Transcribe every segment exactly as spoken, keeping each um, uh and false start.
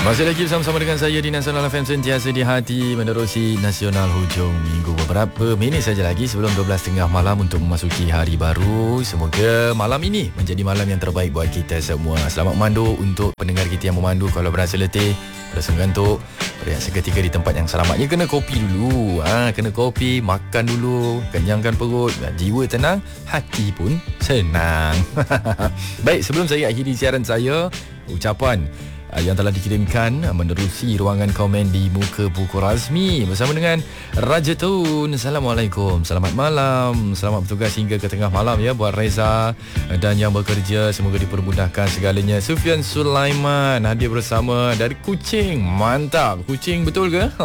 Masih lagi bersama-sama dengan saya di Nasional F M, sentiasa di hati menerusi Nasional hujung minggu. Beberapa minit saja lagi sebelum dua belas tiga puluh malam untuk memasuki hari baru. Semoga malam ini menjadi malam yang terbaik buat kita semua. Selamat memandu untuk pendengar kita yang memandu. Kalau berasa letih, berasa mengantuk, berehat seketika di tempat yang selamatnya. Kena kopi dulu, ha, kena kopi, makan dulu, kenyangkan perut, jiwa tenang, hati pun senang. Baik, sebelum saya akhiri siaran saya, ucapan yang telah dikirimkan menerusi ruangan komen di muka buku rasmi bersama dengan Raja Tun. Assalamualaikum, selamat malam, selamat bertugas hingga ke tengah malam ya buat Reza dan yang bekerja, semoga dipermudahkan segalanya. Sufian Sulaiman hadir bersama dari Kuching. Mantap, Kuching betul ke?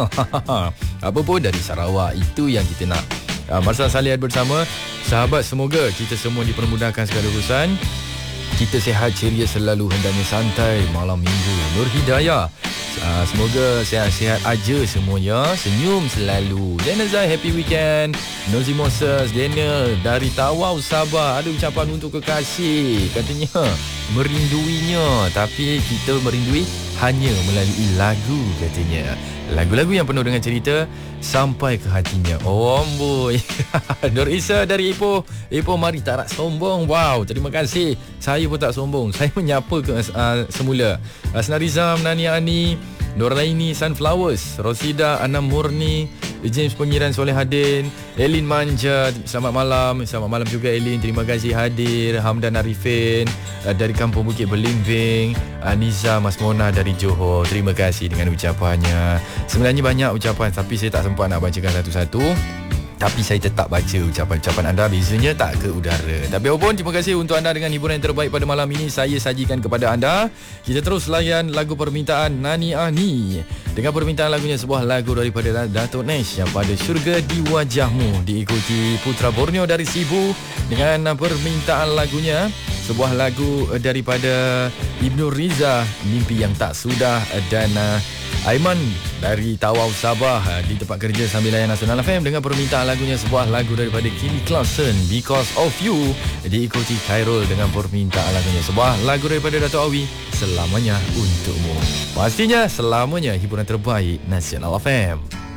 Apa pun dari Sarawak, itu yang kita nak. Marshal Salihat bersama sahabat, semoga kita semua dipermudahkan segala urusan. Kita sihat, ceria selalu, hendaknya santai malam minggu. Nur Hidayah, uh, semoga sihat-sihat aja semuanya, senyum selalu. Daniel Zai, happy weekend. Nozi Moses, Daniel dari Tawau, Sabah, ada ucapan untuk kekasih. Katanya merinduinya, tapi kita merindui hanya melalui lagu, katanya. Lagu-lagu yang penuh dengan cerita sampai ke hatinya. Oh boy. Nur Isa dari Ipoh. Ipoh, mari tak nak sombong. Wow, terima kasih. Saya pun tak sombong. Saya menyapa ke uh, semula. Asna Rizam, Nani Ani, Nuraini Sunflowers, Rosida Anam Murni, James Pengiran Solehadin, Elin Manja, selamat malam. Selamat malam juga Elin, terima kasih hadir. Hamdan Arifin uh, dari Kampung Bukit Belimbing, Aniza Mas Mona dari Johor, terima kasih dengan ucapannya. Sebenarnya banyak ucapan tapi saya tak sempat nak bacakan satu-satu. Tapi saya tetap baca ucapan-ucapan anda, bezanya tak ke udara. Tapi apapun, terima kasih untuk anda dengan hiburan yang terbaik pada malam ini saya sajikan kepada anda. Kita terus layan lagu permintaan Nani Ani dengan permintaan lagunya, sebuah lagu daripada Dato' Nesh yang pada Syurga di Wajahmu. Diikuti Putra Borneo dari Sibu dengan permintaan lagunya, sebuah lagu daripada Ibnu Riza, Mimpi Yang Tak Sudah, dan uh, Aiman dari Tawau, Sabah di tempat kerja sambil layan Nasional F M dengan permintaan lagunya, sebuah lagu daripada Kelly Clarkson, Because of You. Diikuti Khairul dengan permintaan lagunya, sebuah lagu daripada Dato' Awi, Selamanya Untukmu. Pastinya selamanya hiburan terbaik Nasional F M.